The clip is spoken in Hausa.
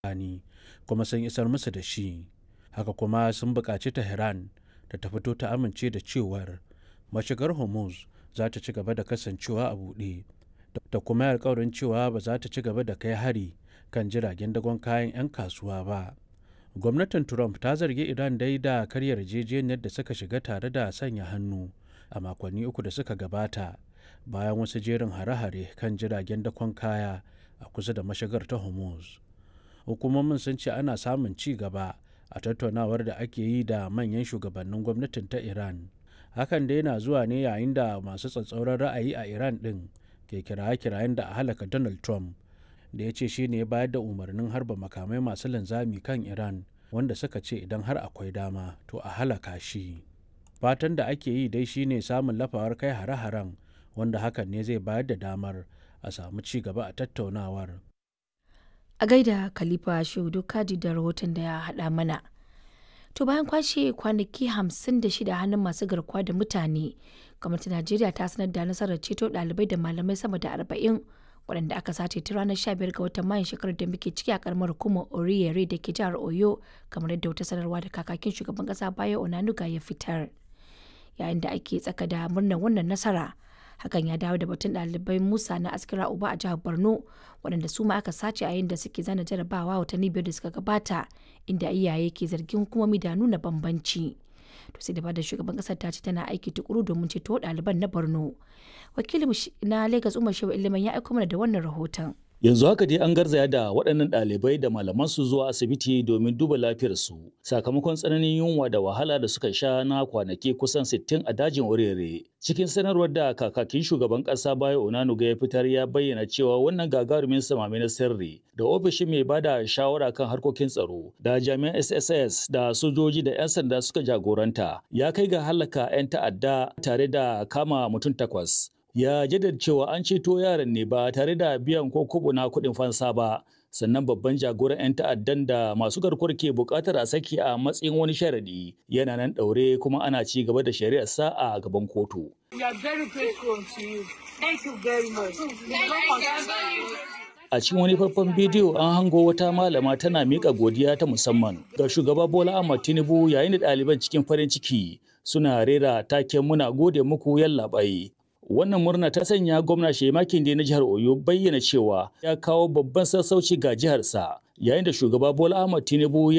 Irani kuma sun isar musu da shi. Haka kuma sun buƙaci Tehran da ta fito ta amince da cewar mashigar Hormuz za ta ci gaba da kasancewa a buɗe, da kuma yi alkawarin cewa ba za ta ci gaba da kai hari kan jiragen dagon kayan 'yan kasuwa ba. Gwamnatin Trump ta zargi Iran dai da karya yarjejeniyar da suka shiga tare da sanya hannu a makonni uku da suka gabata, bayan wasu jerin hare-hare kan jiragen dakon kaya a kusa da mashigar ta Hormuz. Hukumomin sun ce ana samun ci gaba a tattaunawar da ake yi da manyan shugabannin gwamnatin ta Iran. Hakan dai na zuwa ne yayin da masu tsatsauran ra'ayi a Iran ɗin ke kiraye-kirayen da a halaka Donald Trump, da ya ce shi ne ya bayar da umarnin harba makamai masu linzami kan Iran, wanda suka ce idan har akwai dama to a halaka shi. Fatan da ake yi dai shine samun lafawar kai hare-haren, wanda hakan ne zai bayar da damar a samu ci gaba a tattaunawar. A gaida Khalifa Shehu Kadi da rahoton da ya haɗa mana. To bayan kwashe kwanaki 56 hannun masu garkuwa da mutane, gwamnatin Najeriya ta sanar da nasarar ceto ɗalibai da malamai sama da 40 waɗanda aka sace ta ranar 15 ga watan Mayun shekarar da muke ciki a karamar hukumar Oriyere da ke jihar Oyo, kamar yadda wata sanarwa da kakakin shugaban ƙasa Bayo Onanuga ya fitar. Yayin da ake tsaka da murnar wannan nasara, hakan ya dawo da batun ɗalibai Musa na Askira Uba a jihar Borno, waɗanda su ma aka sace a yayin da suke zana jarabawa watanni 5 da suka gabata, inda iyaye ke zargin hukumomi da nuna bambanci. To sai da bada shugaban ƙasar ta ce tana aiki tukuru domin ceto ɗaliban na Borno. Wakilin na Lagos Umar Shehu Iliman ya aiko mana da wannan rahoton. Yanzu haka dai an garzaya da waɗannan ɗalibai da malamansu zuwa asibiti domin duba lafiyarsu sakamakon tsananin yunwa da wahala da suka sha na kwanaki kusan 60 a dajin Orere. Cikin sanarwar da kakakin shugaban ƙasa Bayo Onanuga ya fitar, ya bayyana cewa wannan gagarumin samame na sirri da ofishin mai bada shawara kan harkokin tsaro da jami'an SSS da sojoji da 'yan sanda suka jagoranta ya kai ga halaka 'yan ta'adda tare da kama mutum 8. Ya jaddada cewa an ceto yaran ne ba tare da biyan ko kobo na kuɗin fansa ba, sannan babban jagoran 'yan ta'addan da masu garkuwar ke buƙatar a saki a matsayin wani sharadi yana nan ɗaure kuma ana ci gaba da shari'ar sa a gaban kotu. A cikin wani faifan bidiyo an hango wata malama tana miƙa godiya ta musamman ga shugaba Bola Ahmed Tinubu, yayin da ɗaliban cikin farin ciki suna rera taken "muna gode muku yallaɓai". Wannan murna ta sanya gwamna Sheyi Makinde na jihar Oyo bayyana cewa ya kawo babban sassauci ga jiharsa, yayin da shugaba Bola Ahmed Tinubu